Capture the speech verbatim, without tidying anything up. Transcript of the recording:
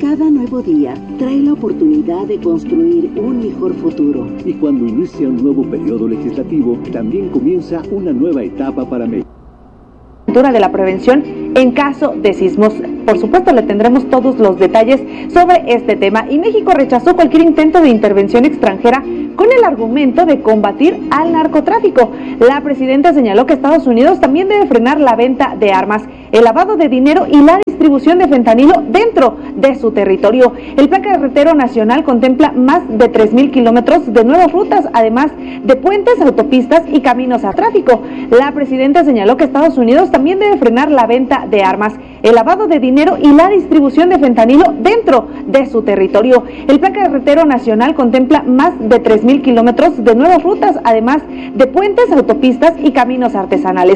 Cada nuevo día trae la oportunidad de construir un mejor futuro. Y cuando inicia un nuevo periodo legislativo, también comienza una nueva etapa para México. De la prevención en caso de sismos. Por supuesto, le tendremos todos los detalles sobre este tema. Y México rechazó cualquier intento de intervención extranjera con el argumento de combatir al narcotráfico. La presidenta señaló que Estados Unidos también debe frenar la venta de armas, el lavado de dinero y la distribución de fentanilo dentro de su territorio. El Plan Carretero Nacional contempla más de tres mil kilómetros de nuevas rutas, además de puentes, autopistas y caminos a tráfico. La presidenta señaló que Estados Unidos también debe frenar la venta de armas, el lavado de dinero y la distribución de fentanilo dentro de su territorio. El Plan Carretero Nacional contempla más de tres mil kilómetros de nuevas rutas, además de puentes, autopistas y caminos artesanales.